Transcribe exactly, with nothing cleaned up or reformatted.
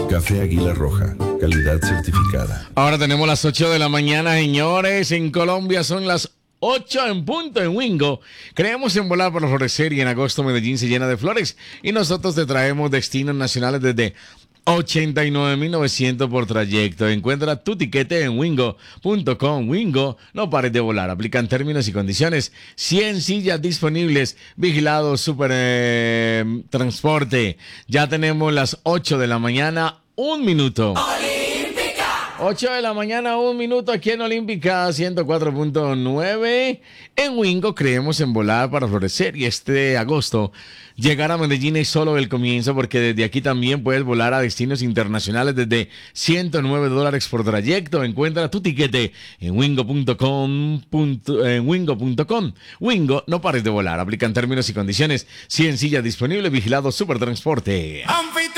Café Águila Roja, calidad certificada. Ahora tenemos las ocho de la mañana, señores. En Colombia son las ocho en punto en Wingo. Creemos en volar para florecer y en agosto Medellín se llena de flores. Y nosotros te traemos destinos nacionales desde ochenta y nueve mil novecientos por trayecto. Encuentra tu tiquete en wingo punto com. Wingo, no pares de volar. Aplican términos y condiciones. cien sillas disponibles. Vigilado Super eh, Transporte. Ya tenemos las ocho de la mañana, un minuto. ocho de la mañana, un minuto aquí en Olímpica ciento cuatro punto nueve. En Wingo creemos en volar para florecer y este agosto llegar a Medellín es solo el comienzo porque desde aquí también puedes volar a destinos internacionales desde ciento nueve dólares por trayecto. Encuentra tu tiquete en wingo punto com. En wingo punto com. Wingo, no pares de volar. Aplican términos y condiciones. cien sillas disponibles. Vigilado Supertransporte.